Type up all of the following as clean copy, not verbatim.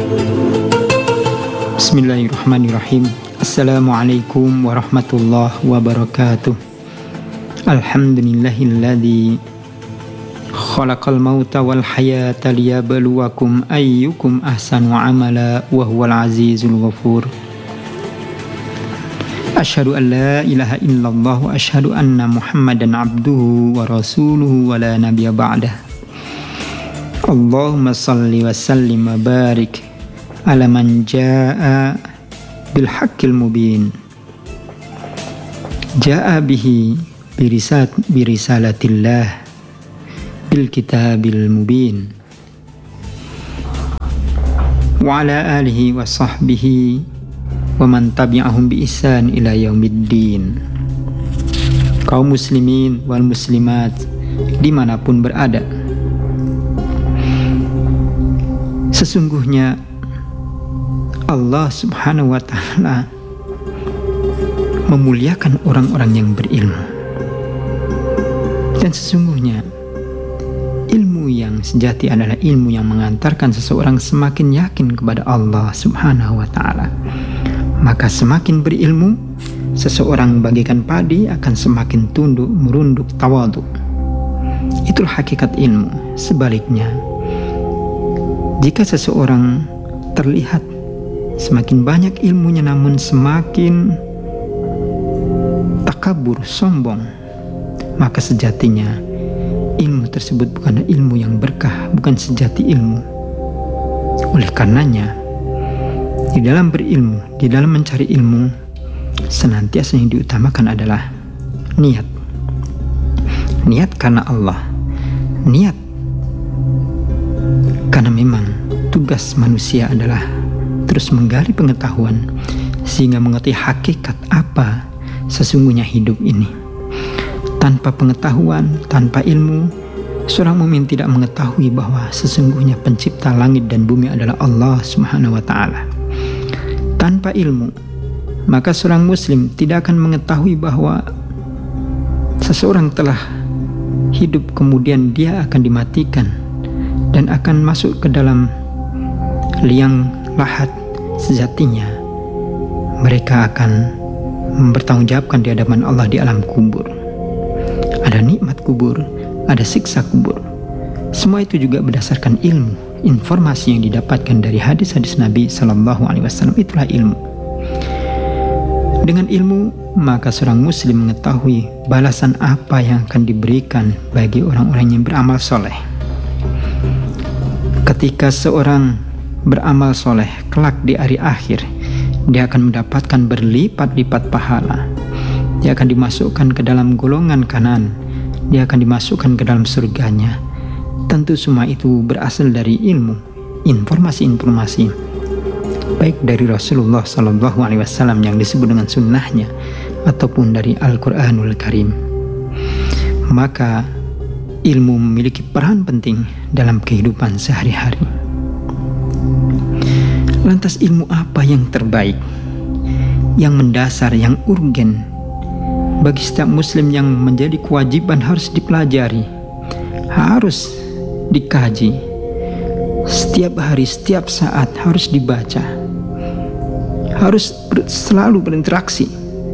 Bismillahirrahmanirrahim. Assalamualaikum warahmatullahi wabarakatuh. Alhamdulillahilladzi khalaqal mauta wal hayata liyabluwakum ayyukum ahsanu amala wa huwal azizul ghafur. Asyhadu an la ilaha illallah wa asyhadu anna Muhammadan abduhu wa rasuluhu wa la nabiyya ba'dah. Allahumma salli wa sallim wa barik ala man jaa bil haqqil mubin. Jaa bihi birisalatillah bil kitabil mubin. Wa ala alihi wa sahbihi wa man tabi'ahum bi ihsan ila yaumiddin. Kaum muslimin wal muslimat dimanapun berada, sesungguhnya Allah subhanahu wa ta'ala memuliakan orang-orang yang berilmu. Dan sesungguhnya ilmu yang sejati adalah ilmu yang mengantarkan seseorang semakin yakin kepada Allah subhanahu wa ta'ala. Maka semakin berilmu, seseorang bagaikan padi akan semakin tunduk, merunduk, tawadhu. Itulah hakikat ilmu. Sebaliknya, jika seseorang terlihat semakin banyak ilmunya namun semakin takabur, sombong, maka sejatinya ilmu tersebut bukan ilmu yang berkah, bukan sejati ilmu. Oleh karenanya, di dalam berilmu, di dalam mencari ilmu, senantiasa yang diutamakan adalah niat. Niat karena Allah, niat karena memang tugas manusia adalah terus menggali pengetahuan sehingga mengetahui hakikat apa sesungguhnya hidup ini. Tanpa pengetahuan, tanpa ilmu, seorang mukmin tidak mengetahui bahwa sesungguhnya pencipta langit dan bumi adalah Allah subhanahu wa ta'ala. Tanpa ilmu, maka seorang muslim tidak akan mengetahui bahwa seseorang telah hidup kemudian dia akan dimatikan dan akan masuk ke dalam liang lahat. Sejatinya mereka akan mempertanggungjawabkan di hadapan Allah di alam kubur. Ada nikmat kubur, ada siksa kubur. Semua itu juga berdasarkan ilmu, informasi yang didapatkan dari hadis-hadis Nabi Sallallahu Alaihi Wasallam. Itulah ilmu. Dengan ilmu, maka seorang muslim mengetahui balasan apa yang akan diberikan bagi orang-orang yang beramal soleh. Ketika seorang beramal soleh, kelak di hari akhir, dia akan mendapatkan berlipat-lipat pahala. Dia akan dimasukkan ke dalam golongan kanan, dia akan dimasukkan ke dalam surganya. Tentu semua itu berasal dari ilmu, informasi-informasi, baik dari Rasulullah Sallallahu Alaihi Wasallam yang disebut dengan sunnahnya, ataupun dari Al-Quranul Karim. Maka ilmu memiliki peran penting dalam kehidupan sehari-hari. Lantas ilmu apa yang terbaik, yang mendasar, yang urgen bagi setiap muslim yang menjadi kewajiban harus dipelajari, harus dikaji, setiap hari, setiap saat harus dibaca, harus selalu berinteraksi?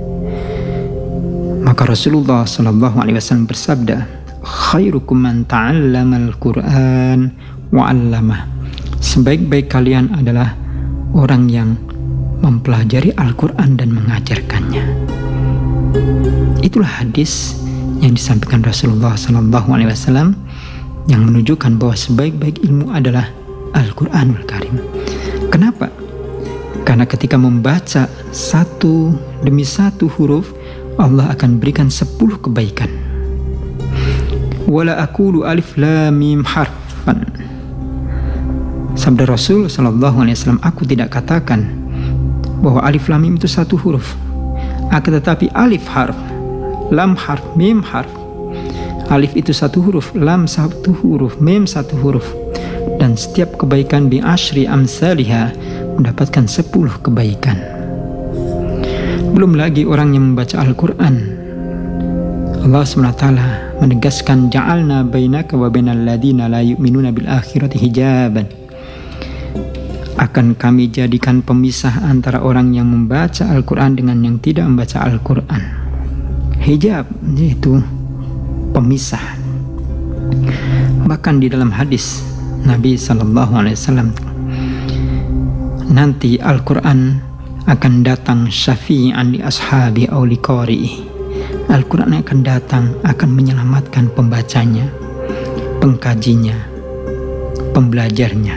Maka Rasulullah SAW bersabda, khairukum man ta'allamal Qur'an wa 'allamah. Sebaik-baik kalian adalah orang yang mempelajari Al-Quran dan mengajarkannya. Itulah hadis yang disampaikan Rasulullah SAW yang menunjukkan bahwa sebaik-baik ilmu adalah Al-Quranul Karim. Kenapa? Karena ketika membaca satu demi satu huruf, Allah akan berikan 10 kebaikan. Wala aqulu alif lam mim harfan. Sabda Rasul SAW, aku tidak katakan bahwa alif lam mim itu satu huruf, akan tetapi alif harf, lam harf, mim harf. Alif itu satu huruf, lam satu huruf, mim satu huruf, dan setiap kebaikan bi asyri amsalihha, mendapatkan 10 kebaikan. Belum lagi orang yang membaca Al-Quran. Allah SWT menegaskan, ja'alna bainaka wa bainal ladina la yu'minuna bil akhirati hijaban. akan kami jadikan pemisah antara orang yang membaca Al-Quran dengan yang tidak membaca Al-Quran. Hijab yaitu pemisah. Bahkan di dalam hadis Nabi SAW, nanti Al-Quran akan datang syafi'an li ashabi aw li qari'i. Al-Quran akan datang, akan menyelamatkan pembacanya, pengkajinya, pembelajarnya.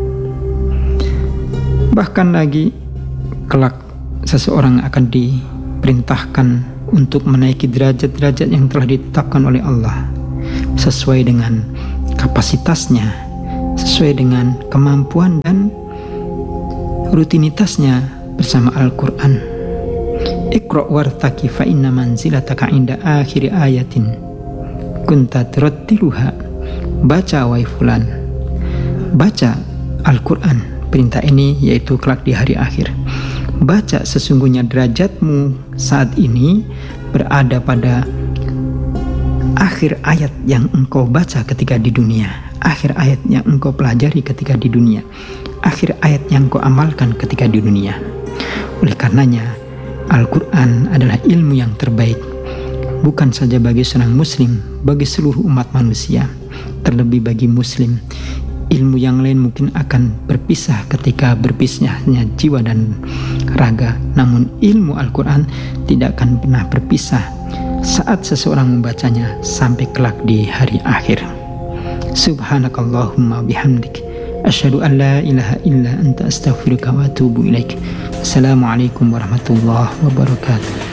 Bahkan lagi kelak seseorang akan diperintahkan untuk menaiki derajat-derajat yang telah ditetapkan oleh Allah sesuai dengan kapasitasnya, sesuai dengan kemampuan dan rutinitasnya bersama Al-Quran. Iqra' wartaqi fa inna manzilataka inda akhiri ayatin kunta turattiluha. Baca wahai fulan, baca Al-Quran. Perintah ini yaitu kelak di hari akhir. Baca, sesungguhnya derajatmu saat ini berada pada akhir ayat yang engkau baca ketika di dunia, akhir ayat yang engkau pelajari ketika di dunia, akhir ayat yang engkau amalkan ketika di dunia. Oleh karenanya Al-Quran adalah ilmu yang terbaik, bukan saja bagi seorang muslim, bagi seluruh umat manusia. Terlebih bagi muslim, ilmu yang lain mungkin akan berpisah ketika berpisahnya jiwa dan raga. Namun ilmu Al-Quran tidak akan pernah berpisah saat seseorang membacanya sampai kelak di hari akhir. Subhanakallahumma bihamdik, asyhadu an la ilaha illa anta astaghfiruka wa atubu ilaik. Assalamualaikum warahmatullahi wabarakatuh.